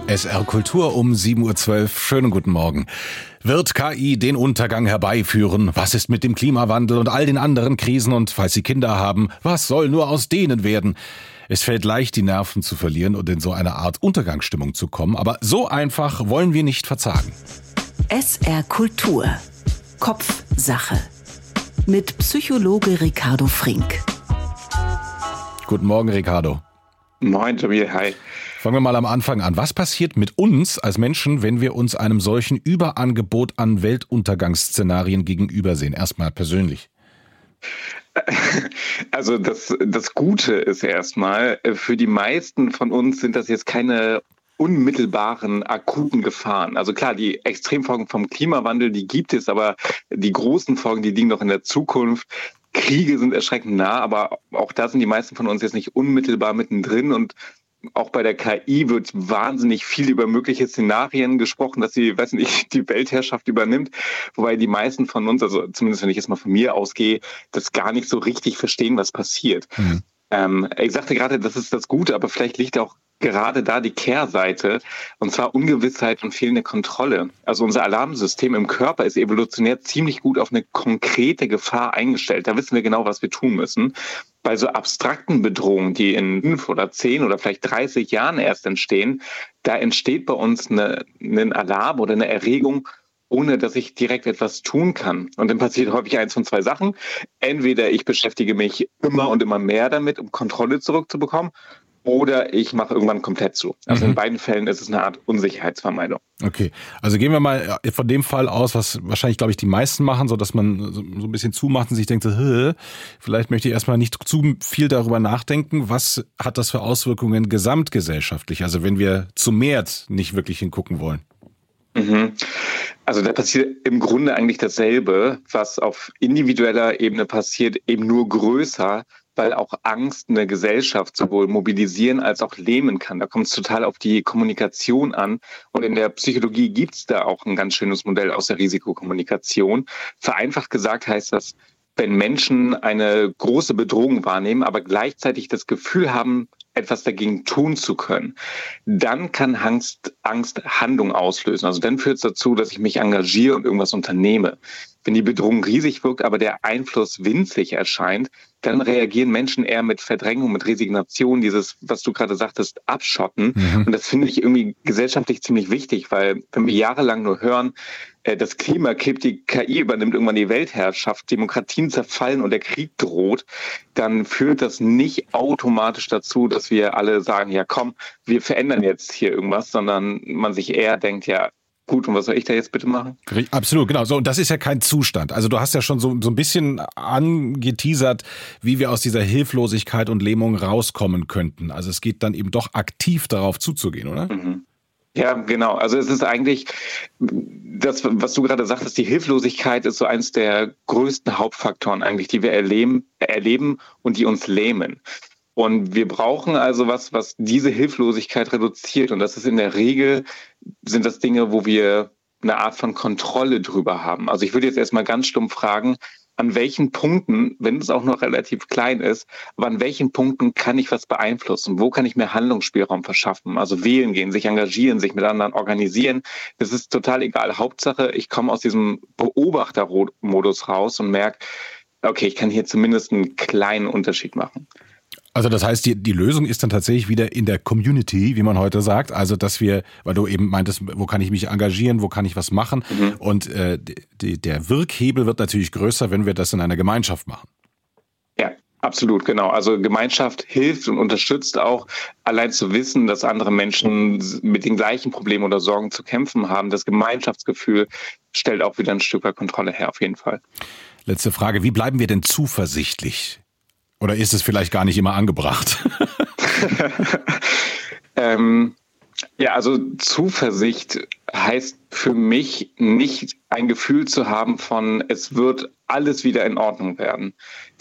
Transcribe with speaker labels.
Speaker 1: SR Kultur um 7.12 Uhr. Schönen guten Morgen. Wird KI den Untergang herbeiführen? Was ist mit dem Klimawandel und all den anderen Krisen? Und falls Sie Kinder haben, was soll nur aus denen werden? Es fällt leicht, die Nerven zu verlieren und in so eine Art Untergangsstimmung zu kommen. Aber so einfach wollen wir nicht verzagen.
Speaker 2: SR Kultur. Kopfsache. Mit Psychologe Ricardo Frink.
Speaker 1: Guten Morgen, Ricardo.
Speaker 3: Moin, Jamil, hi.
Speaker 1: Fangen wir mal am Anfang an. Was passiert mit uns als Menschen, wenn wir uns einem solchen Überangebot an Weltuntergangsszenarien gegenübersehen? Erstmal persönlich.
Speaker 3: Also das Gute ist erstmal, für die meisten von uns sind das jetzt keine unmittelbaren, akuten Gefahren. Also klar, die Extremfolgen vom Klimawandel, die gibt es, aber die großen Folgen, die liegen noch in der Zukunft. Kriege sind erschreckend nah, aber auch da sind die meisten von uns jetzt nicht unmittelbar mittendrin. Und auch bei der KI wird wahnsinnig viel über mögliche Szenarien gesprochen, dass sie, weiß nicht, die Weltherrschaft übernimmt. Wobei die meisten von uns, also zumindest wenn ich jetzt mal von mir ausgehe, das gar nicht so richtig verstehen, was passiert. Ich sagte gerade, das ist das Gute, aber vielleicht liegt auch gerade da die Kehrseite, und zwar Ungewissheit und fehlende Kontrolle. Also unser Alarmsystem im Körper ist evolutionär ziemlich gut auf eine konkrete Gefahr eingestellt. Da wissen wir genau, was wir tun müssen. Bei so abstrakten Bedrohungen, die in 5 oder 10 oder vielleicht 30 Jahren erst entstehen, da entsteht bei uns ein Alarm oder eine Erregung, ohne dass ich direkt etwas tun kann. Und dann passiert häufig eins von zwei Sachen. Entweder ich beschäftige mich immer und immer mehr damit, um Kontrolle zurückzubekommen, oder ich mache irgendwann komplett zu. Also in beiden Fällen ist es eine Art Unsicherheitsvermeidung.
Speaker 1: Okay, also gehen wir mal von dem Fall aus, was wahrscheinlich, glaube ich, die meisten machen, so dass man so ein bisschen zumacht und sich denkt, vielleicht möchte ich erstmal nicht zu viel darüber nachdenken. Was hat das für Auswirkungen gesamtgesellschaftlich? Also wenn wir zu mehrt nicht wirklich hingucken wollen.
Speaker 3: Also da passiert im Grunde eigentlich dasselbe, was auf individueller Ebene passiert, eben nur größer, weil auch Angst eine Gesellschaft sowohl mobilisieren als auch lähmen kann. Da kommt es total auf die Kommunikation an. Und in der Psychologie gibt es da auch ein ganz schönes Modell aus der Risikokommunikation. Vereinfacht gesagt heißt das, wenn Menschen eine große Bedrohung wahrnehmen, aber gleichzeitig das Gefühl haben, etwas dagegen tun zu können, dann kann Angst Handlung auslösen. Also dann führt es dazu, dass ich mich engagiere und irgendwas unternehme. Wenn die Bedrohung riesig wirkt, aber der Einfluss winzig erscheint, dann reagieren Menschen eher mit Verdrängung, mit Resignation, dieses, was du gerade sagtest, Abschotten. Und das finde ich irgendwie gesellschaftlich ziemlich wichtig, weil wenn wir jahrelang nur hören, das Klima kippt, die KI übernimmt irgendwann die Weltherrschaft, Demokratien zerfallen und der Krieg droht, dann führt das nicht automatisch dazu, dass wir alle sagen, ja komm, wir verändern jetzt hier irgendwas, sondern man sich eher denkt, ja, gut, und was soll ich da jetzt bitte machen?
Speaker 1: Absolut, genau. So, und das ist ja kein Zustand. Also du hast ja schon so ein bisschen angeteasert, wie wir aus dieser Hilflosigkeit und Lähmung rauskommen könnten. Also es geht dann eben doch aktiv darauf zuzugehen, oder?
Speaker 3: Ja, genau. Also es ist eigentlich das, was du gerade sagtest, die Hilflosigkeit ist so eins der größten Hauptfaktoren eigentlich, die wir erleben und die uns lähmen. Und wir brauchen also was diese Hilflosigkeit reduziert. Und das ist in der Regel, sind das Dinge, wo wir eine Art von Kontrolle drüber haben. Also ich würde jetzt erstmal ganz stumpf fragen, an welchen Punkten, wenn es auch noch relativ klein ist, aber an welchen Punkten kann ich was beeinflussen? Wo kann ich mir Handlungsspielraum verschaffen? Also wählen gehen, sich engagieren, sich mit anderen organisieren. Das ist total egal. Hauptsache, ich komme aus diesem Beobachtermodus raus und merke, okay, ich kann hier zumindest einen kleinen Unterschied machen.
Speaker 1: Also das heißt, die Lösung ist dann tatsächlich wieder in der Community, wie man heute sagt. Also dass wir, weil du eben meintest, wo kann ich mich engagieren, wo kann ich was machen? Und der Wirkhebel wird natürlich größer, wenn wir das in einer Gemeinschaft machen.
Speaker 3: Ja, absolut, genau. Also Gemeinschaft hilft und unterstützt auch, allein zu wissen, dass andere Menschen mit den gleichen Problemen oder Sorgen zu kämpfen haben. Das Gemeinschaftsgefühl stellt auch wieder ein Stück weit Kontrolle her, auf jeden Fall.
Speaker 1: Letzte Frage, wie bleiben wir denn zuversichtlich? Oder ist es vielleicht gar nicht immer angebracht?
Speaker 3: Ja, also Zuversicht heißt für mich nicht ein Gefühl zu haben von, es wird alles wieder in Ordnung werden.